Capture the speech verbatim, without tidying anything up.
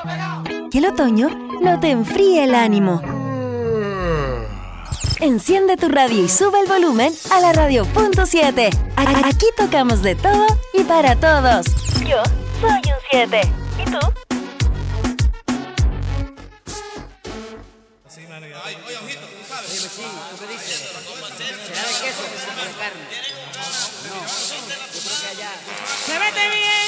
Que el otoño no te enfríe el ánimo. Enciende tu radio y sube el volumen a la radio punto siete. Aquí tocamos de todo y para todos. Yo soy un siete. ¿Y tú? Ay, oye, ojito, tú sabes. Dime, sí, ¿tú qué dices? ¿Será de queso o de carne? No, yo creo que allá. ¡Se mete bien!